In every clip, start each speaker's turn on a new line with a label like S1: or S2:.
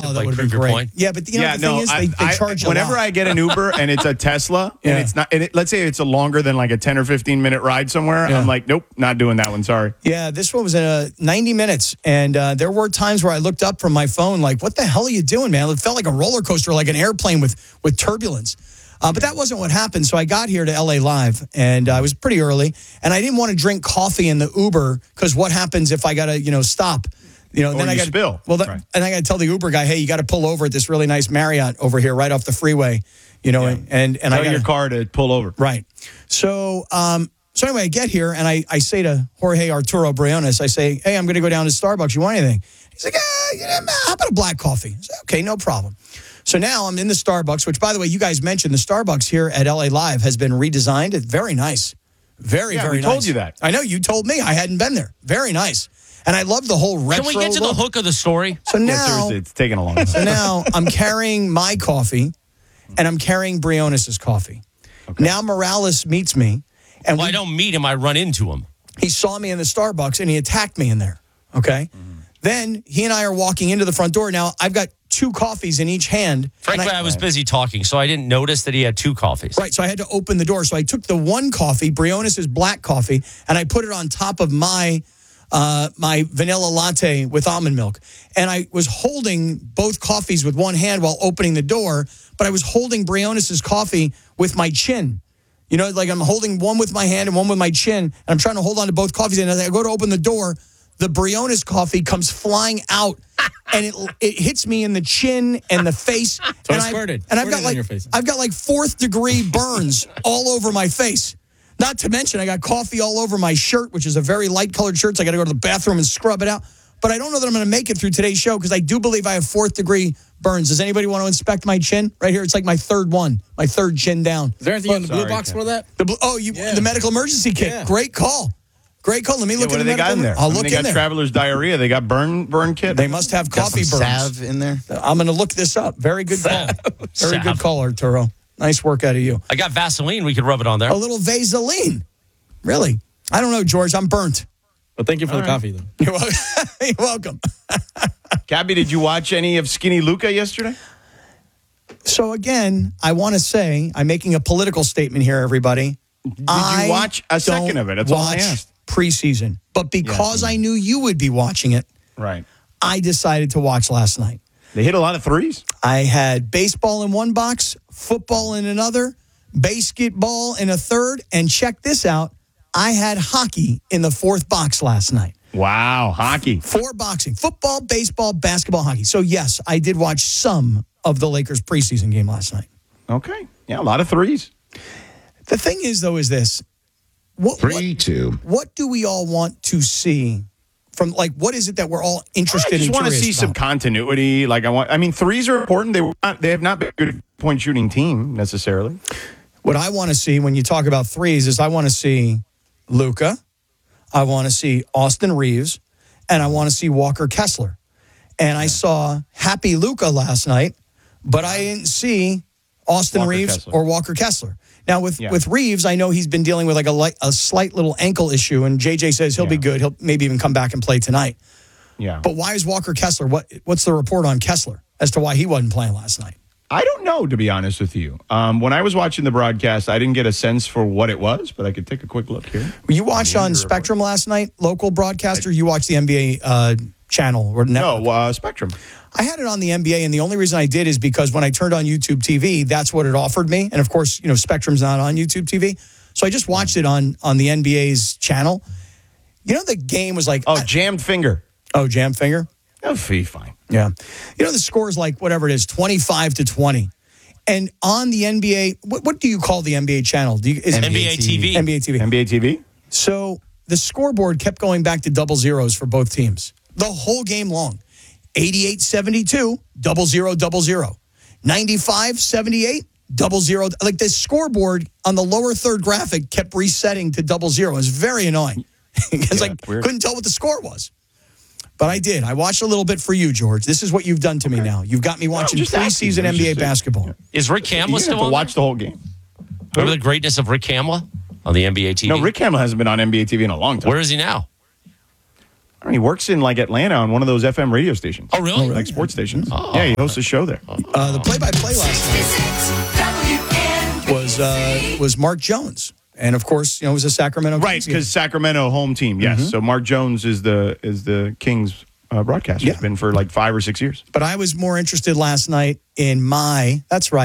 S1: that
S2: like,
S1: would
S2: prove
S1: be
S2: your
S1: great.
S2: point.
S1: Yeah, but you know what the thing is, they charge a
S3: whenever
S1: lot.
S3: I get an Uber and it's a Tesla,
S1: Yeah.
S3: and it's not, and let's say it's a longer than like a 10 or 15 minute ride somewhere,
S1: Yeah.
S3: I'm like, nope, not doing that one. Sorry.
S1: Yeah, this one was 90 minutes, and there were times where I looked up from my phone like, what the hell are you doing, man? It felt like a roller coaster, like an airplane with turbulence. But that wasn't what happened. So I got here to LA Live, and I was pretty early, and I didn't want to drink coffee in the Uber because what happens if I got to, stop? Then I got
S3: spill.
S1: Well,
S3: Right.
S1: and I got to tell the Uber guy, hey, you got to pull over at this really nice Marriott over here, right off the freeway, and
S3: Tell
S1: I got
S3: your car to pull over.
S1: right. So anyway, I get here and I say to Jorge Arturo Briones, I say, hey, I'm going to go down to Starbucks. You want anything? He's like, how about a black coffee? I say, okay, no problem. So now I'm in the Starbucks, which, by the way, you guys mentioned the Starbucks here at LA Live has been redesigned. It's very nice. Very, very
S3: we
S1: nice.
S3: told you that.
S1: I know. You told me. I hadn't been there. Very nice. And I love the whole retro
S2: Can we get to the
S1: look.
S2: hook of the story?
S1: So
S3: Yeah,
S1: now,
S3: seriously, it's taking a long time.
S1: so now I'm carrying my coffee and I'm carrying Briones' coffee.
S3: Okay.
S1: Now Morales meets me. And
S2: Well, I don't meet him. I run into him.
S1: he saw me in the Starbucks and he attacked me in there. Okay. Then he and I are walking into the front door. Now I've got 2 coffees in each hand.
S2: Frankly, I was busy talking, so I didn't notice that he had 2 coffees.
S1: Right. So I had to open the door. So I took the one coffee, Briones' black coffee, and I put it on top of my vanilla latte with almond milk. And I was holding both coffees with one hand while opening the door, but I was holding Briones' coffee with my chin. Like I'm holding one with my hand and one with my chin, and I'm trying to hold on to both coffees. And as I go to open the door, the Briones coffee comes flying out, and it hits me in the chin and the face.
S4: So
S1: and
S4: it squirted.
S1: And I've
S4: Squirted
S1: got
S4: on
S1: like
S4: your face.
S1: I've got like 4th degree burns all over my face. Not to mention, I got coffee all over my shirt, which is a very light colored shirt. So I got to go to the bathroom and scrub it out. But I don't know that I'm going to make it through today's show because I do believe I have 4th degree burns. Does anybody want to inspect my chin? Right here, it's like my 3rd one, my 3rd chin down.
S4: Is there anything in the blue
S3: Sorry,
S4: box
S3: Ken.
S4: for that?
S1: The medical emergency kit.
S4: Yeah.
S1: Great call. Great call. Let me look
S3: What
S1: at
S3: do
S1: the
S3: they got in there?
S1: I'll look
S3: they
S1: in
S3: got
S1: there.
S3: traveler's diarrhea. They got burn kit.
S1: They must have coffee
S5: some
S1: burns.
S5: salve in there.
S1: I'm going to look this up. Very good call. Very good
S2: Salve.
S1: call, Arturo. Nice work out of you.
S2: I got Vaseline. We could rub it on there.
S1: A little Vaseline. Really? I don't know, George. I'm burnt.
S4: Well, thank you for the coffee, though.
S1: You're welcome.
S3: Gabby, did you watch any of Skinny Luca yesterday?
S1: So again, I want to say, I'm making a political statement here, everybody.
S3: Did you watch a second of it? That's all I
S1: watch
S3: asked.
S1: preseason. But because I knew you would be watching it,
S3: Right.
S1: I decided to watch last night.
S3: They hit a lot of threes.
S1: I had baseball in one box, football in another, basketball in a third, and check this out, I had hockey in the 4th box last night.
S3: Wow, hockey.
S1: 4 boxing, football, baseball, basketball, hockey. So yes, I did watch some of the Lakers preseason game last night.
S3: Okay. Yeah, a lot of threes.
S1: The thing is, though, is this. What
S5: 3-2.
S1: What do we all want to see from, like, what is it that we're all interested in?
S3: I just want to see some
S1: about?
S3: continuity. I mean, threes are important. They have not been a good point shooting team necessarily.
S1: What I want to see when you talk about threes is I want to see Luka, I want to see Austin Reeves, and I want to see Walker Kessler. And I saw Happy Luka last night, but I didn't see Austin
S3: Walker
S1: Reeves
S3: Kessler.
S1: or Walker Kessler. Now, with Reeves, I know he's been dealing with like a slight little ankle issue, and JJ says he'll be good. He'll maybe even come back and play tonight.
S3: Yeah.
S1: But why is Walker Kessler? What's the report on Kessler as to why he wasn't playing last night?
S3: I don't know, to be honest with you. When I was watching the broadcast, I didn't get a sense for what it was, but I could take a quick look here.
S1: You watched on Spectrum last night, local broadcaster. You watched the NBA channel or network?
S3: No, Spectrum.
S1: I had it on the NBA, and the only reason I did is because when I turned on YouTube TV, that's what it offered me. And of course, Spectrum's not on YouTube TV, so I just watched it on the NBA's channel. The game was like
S3: Jammed finger.
S1: Oh, jam finger.
S3: Oh, fine.
S1: Yeah. The score is like whatever it is, 25-20. And on the NBA, what do you call the NBA channel?
S2: NBA TV.
S1: NBA TV.
S3: NBA TV?
S1: So the scoreboard kept going back to double zeros for both teams the whole game long. 88-72, 0-0-0. 95-78, 0-0. Like the scoreboard on the lower third graphic kept resetting to 0-0. It was very annoying because I couldn't tell what the score was. But I did. I watched a little bit for you, George. This is what you've done to me now. You've got me watching preseason NBA basketball.
S2: Is Rick Hamlin
S3: You
S2: still
S3: have to
S2: on
S3: watch the whole game.
S2: Remember the greatness of Rick Hamlin on the NBA TV?
S3: No, Rick Hamlin hasn't been on NBA TV in a long time.
S2: Where is he now?
S3: I mean, he works in like Atlanta on one of those FM radio stations.
S2: Oh, really?
S3: Like sports stations. Yeah, he hosts a show there.
S1: The play-by-play last night was Mark Jones. And, of course, it was a Sacramento
S3: Right,
S1: Kings game.
S3: because Sacramento home team, yes. So Mark Jones is the Kings broadcaster.
S1: Yeah.
S3: He's been for like 5 or 6 years.
S1: But I was more interested last night in my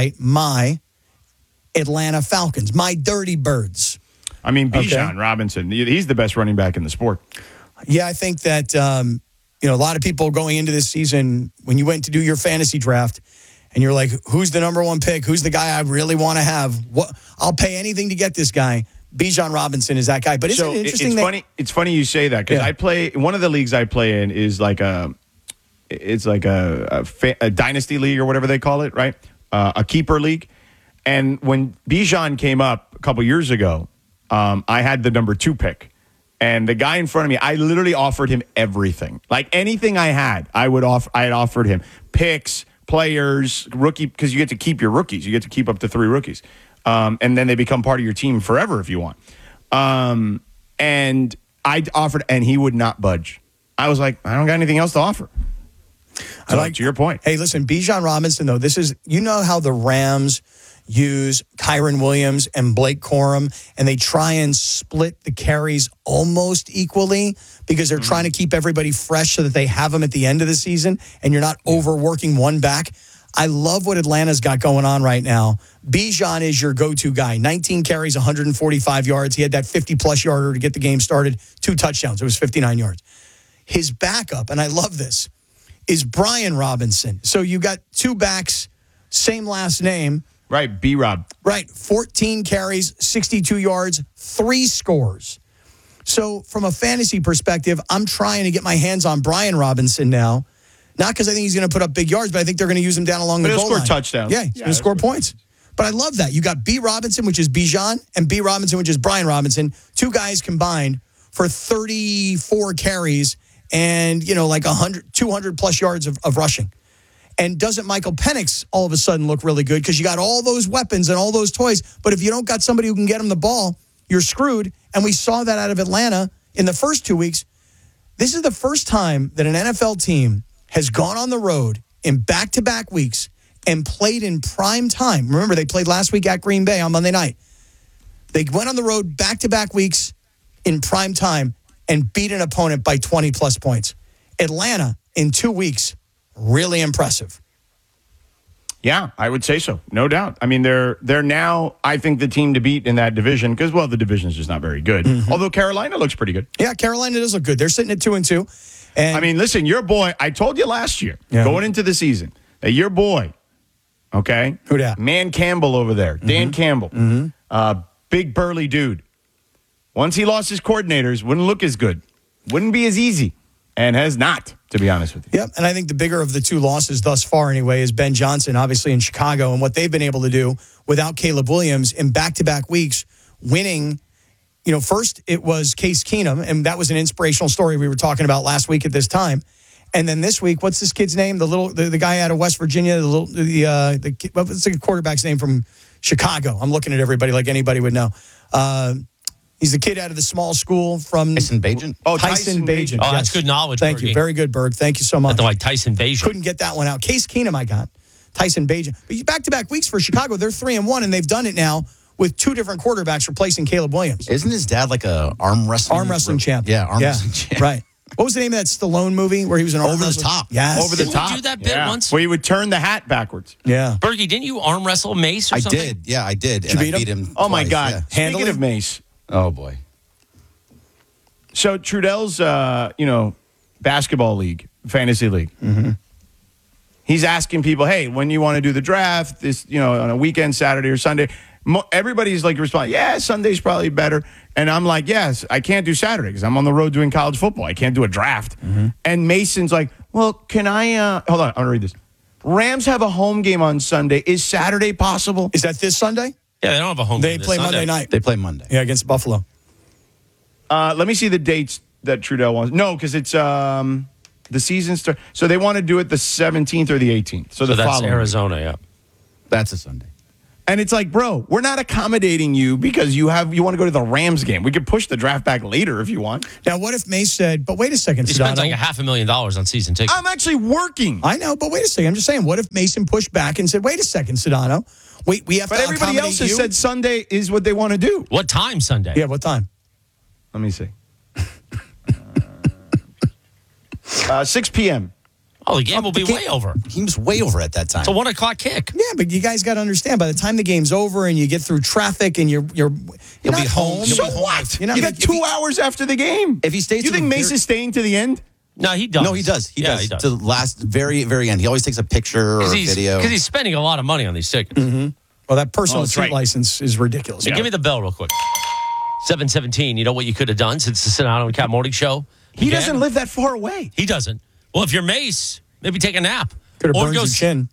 S1: Atlanta Falcons, my Dirty Birds.
S3: I mean, Bijan Robinson, he's the best running back in the sport.
S1: Yeah, I think that, a lot of people going into this season, when you went to do your fantasy draft, and you're like, who's the number one pick? Who's the guy I really want to have? I'll pay anything to get this guy. Bijan Robinson is that guy. But isn't it interesting?
S3: It's funny you say that because I play one of the leagues I play in is like a dynasty league or whatever they call it, right? A keeper league. And when Bijan came up a couple years ago, I had the number 2 pick. And the guy in front of me, I literally offered him everything. Like anything I had, I had offered him picks, players, rookie, because you get to keep your rookies. You get to keep up to 3 rookies. And then they become part of your team forever if you want. And I offered, and he would not budge. I was like, I don't got anything else to offer. So, to your point.
S1: Hey, listen, Bijan Robinson, though, this is, how the Rams use Kyron Williams and Blake Corum, and they try and split the carries almost equally because they're trying to keep everybody fresh so that they have them at the end of the season, and you're not overworking one back. I love what Atlanta's got going on right now. Bijan is your go-to guy. 19 carries, 145 yards. He had that 50-plus yarder to get the game started. 2 touchdowns. It was 59 yards. His backup, and I love this, is Brian Robinson. So you got 2 backs, same last name.
S3: Right, B-Rob.
S1: Right, 14 carries, 62 yards, 3 scores. So from a fantasy perspective, I'm trying to get my hands on Brian Robinson now. Not because I think he's going to put up big yards, but I think they're going to use him down along the goal line.
S3: He'll score touchdowns.
S1: Yeah, he's going to score points. But I love that. You got B. Robinson, which is Bijan, and B. Robinson, which is Brian Robinson. 2 guys combined for 34 carries and, like 200-plus yards of rushing. And doesn't Michael Penix all of a sudden look really good? Because you got all those weapons and all those toys, but if you don't got somebody who can get him the ball, you're screwed. And we saw that out of Atlanta in the first 2 weeks. This is the first time that an NFL team has gone on the road in back-to-back weeks and played in prime time. Remember, they played last week at Green Bay on Monday night. They went on the road back-to-back weeks in prime time and beat an opponent by 20-plus points. Atlanta, in 2 weeks, really impressive.
S3: Yeah, I would say so. No doubt. I mean, they're now, I think, the team to beat in that division because, the division is just not very good. Although Carolina looks pretty good.
S1: Yeah, Carolina does look good. They're sitting at 2-2. And
S3: I mean, listen, your boy, I told you last year, going into the season, that your boy, okay?
S1: Who dat?
S3: Man Campbell over there, Dan Campbell, big burly dude. Once he lost his coordinators, wouldn't look as good. Wouldn't be as easy. And has not, to be honest with you.
S1: Yep, and I think the bigger of the 2 losses thus far anyway is Ben Johnson, obviously in Chicago, and what they've been able to do without Caleb Williams in back-to-back weeks, winning. First it was Case Keenum, and that was an inspirational story we were talking about last week at this time. And then this week, what's this kid's name? The guy out of West Virginia, what's the quarterback's name from Chicago? I'm looking at everybody like anybody would know. He's the kid out of the small school from
S4: Tyson Bagent.
S3: Oh,
S1: Tyson Bagent.
S2: Oh, that's good knowledge.
S1: Thank you. Very good, Berg. Thank you so much.
S2: Like Tyson Bagent.
S1: Couldn't get that one out. Case Keenum, I got. Tyson Bagent. But back-to-back weeks for Chicago, they're 3-1, and they've done it now with 2 different quarterbacks replacing Caleb Williams.
S4: Isn't his dad like a arm wrestling
S1: champ?
S4: Yeah, arm wrestling champ.
S1: Right. What was the name of that Stallone movie where he was an arm
S4: Over the
S1: wrestler?
S4: Top?
S1: Yes.
S3: Over the
S2: Didn't
S3: top.
S2: we do that bit once?
S3: Where you would turn the hat backwards.
S1: Yeah.
S2: Bergie, didn't you arm wrestle Mace or something?
S4: I did. Yeah, I did.
S1: Did you
S4: And I
S1: beat
S4: beat him
S3: Oh, my
S4: twice,
S3: God.
S4: yeah.
S1: Handle
S3: Speaking
S1: it?
S3: of Mace.
S4: Oh, boy.
S3: So Trudell's, basketball league, fantasy league. He's asking people, hey, when you want to do the draft, this, on a weekend, Saturday or Sunday. Everybody's like responding, yeah, Sunday's probably better. And I'm like, yes, I can't do Saturday because I'm on the road doing college football. I can't do a draft. And Mason's like, well, can I, hold on, I'm going to read this. Rams have a home game on Sunday. Is Saturday possible?
S1: Is that this Sunday?
S2: Yeah, they don't have a home
S1: They
S2: game this
S1: play
S2: Sunday.
S1: Monday night.
S4: They play Monday.
S1: Yeah, against Buffalo.
S3: Let me see the dates that Trudell wants. No, because it's the season start. So they want to do it the 17th or the 18th. So the
S2: So that's
S3: following.
S2: Arizona, yeah.
S4: That's a Sunday.
S3: And it's like, bro, we're not accommodating you because you want to go to the Rams game. We could push the draft back later if you want.
S1: Now, what if Mace said, but wait a second,
S2: He spent
S1: Sedano.
S2: like $500,000 on season tickets.
S3: I'm actually working.
S1: I know, but wait a second. I'm just saying, what if Mason pushed back and said, wait a second, Sedano. We have
S3: But
S1: to
S3: everybody
S1: accommodate
S3: else has
S1: you?
S3: said Sunday is what they want to do.
S2: What time Sunday?
S1: Yeah, what time?
S3: Let me see. 6 p.m.
S2: Oh, the game will be way over.
S4: He was way over at that time.
S2: It's a 1 o'clock kick.
S1: Yeah, but you guys got to understand, by the time the game's over and you get through traffic and you're
S4: You'll
S1: not
S4: be home.
S1: home.
S4: You'll
S3: So
S4: be home.
S3: what?
S1: You're not
S3: You got
S1: making-
S3: 2 hours after the game.
S4: If he stays
S3: you
S4: to
S3: think
S4: the
S3: Mace
S4: very-
S3: is staying to the end?
S2: No, he does.
S4: No, he does. He
S2: Yeah,
S4: does.
S2: he does.
S4: To the last, very, very end. He always takes a picture or a video.
S2: Because he's spending a lot of money on these tickets.
S1: Well, that personal
S3: Oh, that's
S1: seat
S3: right.
S1: license is ridiculous.
S2: So give me the bell real quick. 7:17. You know what you could have done since the Sedano and Cat Morning Show?
S3: He
S2: began?
S3: doesn't live that far away.
S2: He doesn't. Well, if you're Mace, maybe take a nap.
S1: Could have
S2: Or
S1: burned
S2: go
S1: your
S2: s-
S1: chin.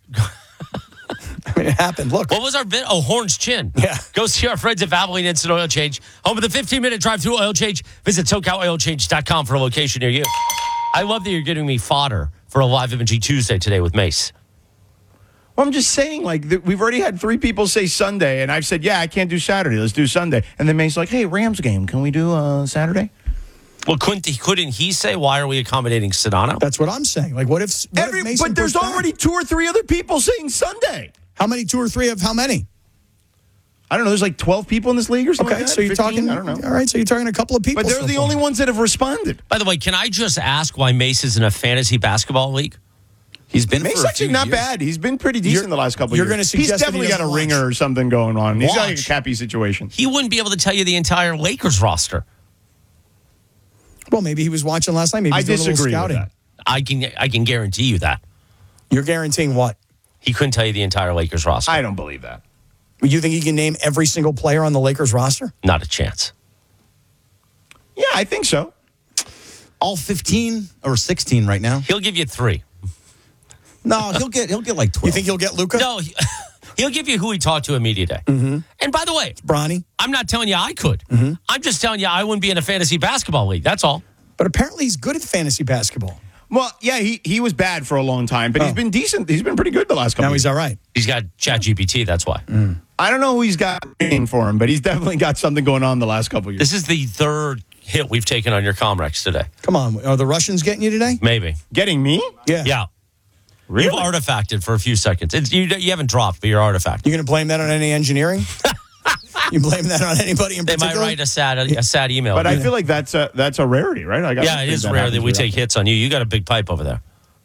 S1: I mean, it happened. Look.
S2: What was our bit? Oh, Horn's Chin.
S1: Yeah.
S2: Go see our friends at Valvoline Instant Oil Change. Home of the 15-minute drive-through oil change. Visit SoCalOilChange.com for a location near you. I love that you're giving me fodder for a live imaging Tuesday today with Mace.
S3: Well, I'm just saying, we've already had 3 people say Sunday, and I've said, yeah, I can't do Saturday. Let's do Sunday. And then Mace's like, hey, Rams game. Can we do Saturday?
S2: Well, couldn't he say, why are we accommodating Sedano?
S1: That's what I'm saying. Like, what if Mason
S3: But there's
S1: pushed back?
S3: already 2 or 3 other people saying Sunday.
S1: How many? 2 or 3 of how many?
S3: I don't know. There's like 12 people in this league or something
S1: Okay,
S3: like that.
S1: so you're
S3: 15?
S1: talking.
S3: I don't know.
S1: All right, so you're talking a couple of people.
S3: But they're
S1: so
S3: the
S1: far.
S3: only ones that have responded.
S2: By the way, can I just ask why Mace is in a fantasy basketball league?
S4: He's been
S3: Mace's
S4: for a
S3: actually
S4: few
S3: not
S4: years.
S3: bad. He's been pretty decent the last couple of
S1: you're
S3: years.
S1: gonna suggest
S3: He's
S1: that he
S3: definitely got a
S1: doesn't watch.
S3: ringer or something going on. He's got like a
S2: Watch.
S3: Cappy situation.
S2: He wouldn't be able to tell you the entire Lakers roster.
S1: Well, maybe he was watching last night. Maybe
S3: I
S1: he's doing a little
S3: disagree with
S1: scouting.
S3: that.
S2: I can guarantee you that.
S1: You're guaranteeing what?
S2: He couldn't tell you the entire Lakers roster.
S3: I don't believe that.
S1: You think he can name every single player on the Lakers roster?
S2: Not a chance.
S3: Yeah, I think so.
S4: All 15 or 16 right now.
S2: He'll give you 3.
S4: No, he'll get like 12.
S1: You think he'll get Luka?
S2: No, he'll give you who he talked to at Media Day. Mm-hmm. And by the way,
S1: Bronny.
S2: I'm not telling you I could. I'm just telling you I wouldn't be in a fantasy basketball league. That's all.
S1: But apparently he's good at fantasy basketball.
S3: Well, yeah, he was bad for a long time, but he's been decent. He's been pretty good the last couple
S1: Now
S3: of
S1: he's
S3: years.
S1: all right.
S2: He's got ChatGPT. That's why.
S3: I don't know who he's got in for him, but he's definitely got something going on the last couple of years.
S2: This is the 3rd hit we've taken on your Comrex today.
S1: Come on. Are the Russians getting you today?
S2: Maybe.
S3: Getting me?
S1: Yeah.
S2: Yeah.
S3: Really?
S2: You've artifacted for a few seconds. You haven't dropped, but you're artifacted.
S1: You going to blame that on any engineering? You blame that on anybody in
S2: They
S1: particular?
S2: might write a sad email.
S3: But I feel like that's a rarity, right?
S2: Yeah, it is rare that we take hits on you. You got a big pipe over there.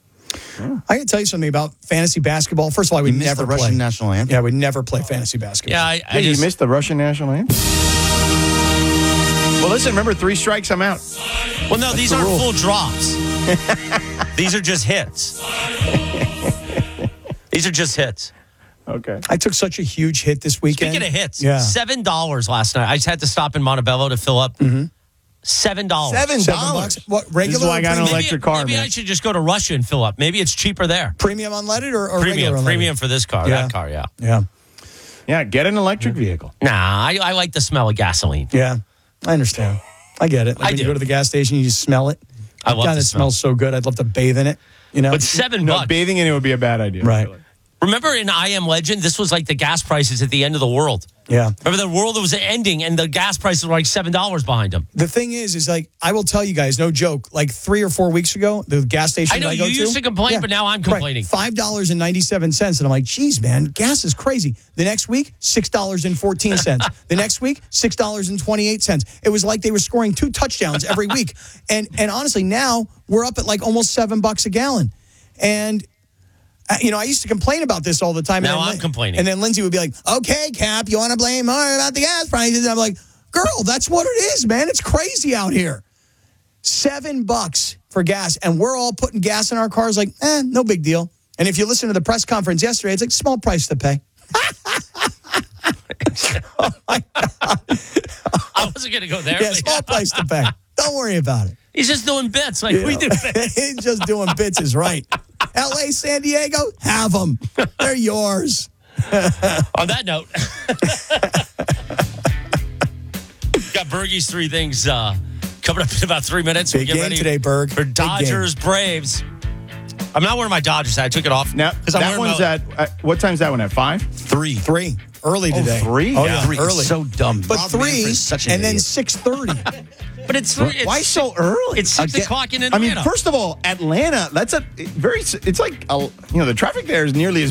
S1: I can tell you something about fantasy basketball. First of all, I would
S4: You missed
S1: never
S4: the Russian
S1: play.
S4: national anthem.
S1: Yeah, I would never play fantasy basketball.
S2: Yeah, I
S3: Hey,
S2: just
S3: you missed the Russian national anthem? Well, listen, remember, 3 strikes, I'm out.
S2: Well, no, these
S3: the
S2: aren't
S3: rule.
S2: full drops. These are just hits. These are just hits.
S3: Okay.
S1: I took such a huge hit this weekend.
S2: Speaking of hits,
S1: Yeah.
S2: $7 last night. I just had to stop in Montebello to fill up. $7.
S1: $7. What, regular
S3: This is why I got
S1: or
S3: an
S1: premium?
S3: electric car,
S2: maybe
S3: man.
S2: I should just go to Russia and fill up. Maybe it's cheaper there.
S1: Premium unleaded or regular
S2: Premium,
S1: unleaded?
S2: premium for this car.
S1: Yeah.
S2: That car, yeah.
S1: Yeah.
S3: Yeah, get an electric vehicle.
S2: Nah, I like the smell of gasoline.
S1: Yeah. I understand. I get it. Like
S2: I
S1: when you
S2: do.
S1: go to the gas station, you just smell it.
S2: I love
S1: God,
S2: the
S1: it
S2: smell.
S1: smells so good. I'd love to bathe in it. You know?
S2: But $7.
S3: No, bathing in it would be a bad idea. I
S1: Right.
S3: feel like.
S2: Remember in I Am Legend, this was like the gas prices at the end of the world.
S1: Yeah.
S2: Remember the world was ending and the gas prices were like $7 behind them.
S1: The thing is like, I will tell you guys, no joke, like 3 or 4 weeks ago, the gas station
S2: I know
S1: that I go
S2: you used to complain, but now I'm complaining.
S1: Right. $5.97. And I'm like, geez, man, gas is crazy. The next week, $6.14. The next week, $6.28. It was like they were scoring 2 touchdowns every week. And honestly, now we're up at like almost $7 a gallon. And I used to complain about this all the time.
S2: Now
S1: and then
S2: I'm complaining.
S1: And then Lindsay would be like, okay, Cap, you want to blame more about the gas prices? And I'm like, girl, that's what it is, man. It's crazy out here. $7 for gas. And we're all putting gas in our cars like, no big deal. And if you listen to the press conference yesterday, it's like small price to pay. Oh, my God.
S2: I wasn't going to go there.
S1: Yeah,
S2: but
S1: small price to pay. Don't worry about it.
S2: He's just doing bits like we do.
S1: He's just doing bits is right. L.A., San Diego, have them. They're yours.
S2: On that note, got Bergie's 3 things coming up in about 3 minutes.
S1: Big game today, Berg.
S2: For
S1: Big
S2: Dodgers, Braves. I'm not wearing my Dodgers hat. I took it off.
S3: Now,
S2: because I'm
S3: that
S2: wearing
S3: one's
S2: my,
S3: at, what time's that one at? 5?
S4: 3.
S1: 3. early today.
S3: 3?
S1: Oh,
S3: Yeah.
S1: yeah,
S4: 3
S1: early.
S4: is so dumb.
S1: But
S4: Rob
S1: 3
S4: Manfred's such an
S1: and then
S4: idiot.
S1: 6:30.
S2: But it's
S3: Why so early?
S2: It's 6
S4: Again,
S2: o'clock in
S3: I
S2: Atlanta.
S3: mean, first of all, Atlanta, that's a very, it's like, the traffic there is nearly as